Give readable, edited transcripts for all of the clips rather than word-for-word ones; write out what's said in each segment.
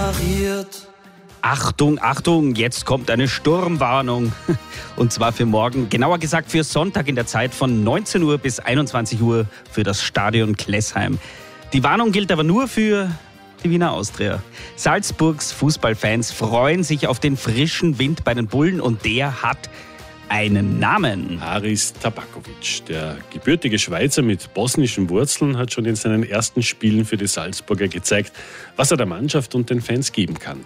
pariert. Achtung, Achtung, jetzt kommt eine Sturmwarnung. Und zwar für morgen, genauer gesagt für Sonntag in der Zeit von 19 Uhr bis 21 Uhr für das Stadion Klessheim. Die Warnung gilt aber nur für die Wiener Austria. Salzburgs Fußballfans freuen sich auf den frischen Wind bei den Bullen und der hat einen Namen. Haris Tabakovic, der gebürtige Schweizer mit bosnischen Wurzeln, hat schon in seinen ersten Spielen für die Salzburger gezeigt, was er der Mannschaft und den Fans geben kann.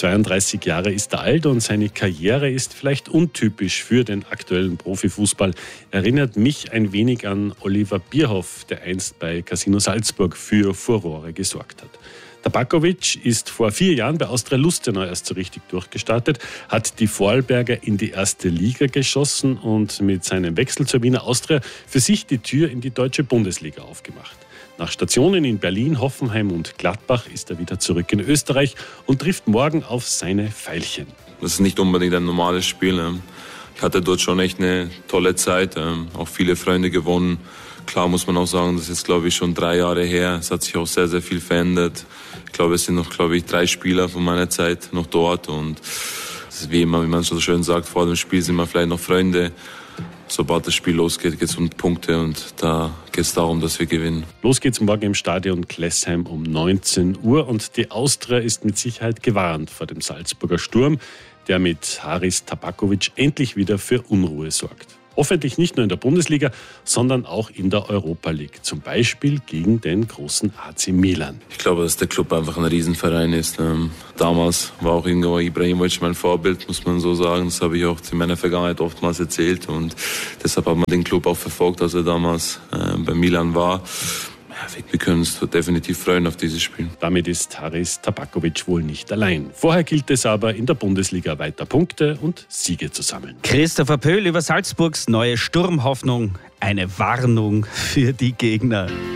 32 Jahre ist er alt und seine Karriere ist vielleicht untypisch für den aktuellen Profifußball. Erinnert mich ein wenig an Oliver Bierhoff, der einst bei Casino Salzburg für Furore gesorgt hat. Tabakovic ist vor 4 Jahren bei Austria Lustenau erst so richtig durchgestartet, hat die Vorarlberger in die erste Liga geschossen und mit seinem Wechsel zur Wiener Austria für sich die Tür in die deutsche Bundesliga aufgemacht. Nach Stationen in Berlin, Hoffenheim und Gladbach ist er wieder zurück in Österreich und trifft morgen auf seine Veilchen. Das ist nicht unbedingt ein normales Spiel. Ich hatte dort schon echt eine tolle Zeit, auch viele Freunde gewonnen. Klar muss man auch sagen, das ist jetzt, glaube ich, schon 3 Jahre her. Es hat sich auch sehr, sehr viel verändert. Ich glaube, es sind noch, 3 Spieler von meiner Zeit noch dort. Und es ist wie immer, wie man so schön sagt, vor dem Spiel sind wir vielleicht noch Freunde. Sobald das Spiel losgeht, geht es um Punkte und da geht es darum, dass wir gewinnen. Los geht's morgen im Stadion Klessheim um 19 Uhr und die Austria ist mit Sicherheit gewarnt vor dem Salzburger Sturm, der mit Haris Tabakovic endlich wieder für Unruhe sorgt. Hoffentlich nicht nur in der Bundesliga, sondern auch in der Europa League. Zum Beispiel gegen den großen AC Milan. Ich glaube, dass der Club einfach ein Riesenverein ist. Damals war auch Ingo Ibrahimovic mein Vorbild, muss man so sagen. Das habe ich auch in meiner Vergangenheit oftmals erzählt. Und deshalb hat man den Club auch verfolgt, als er damals bei Milan war. Wir können uns definitiv freuen auf dieses Spiel. Damit ist Haris Tabakovic wohl nicht allein. Vorher gilt es aber, in der Bundesliga weiter Punkte und Siege zu sammeln. Christopher Pöhl über Salzburgs neue Sturmhoffnung. Eine Warnung für die Gegner.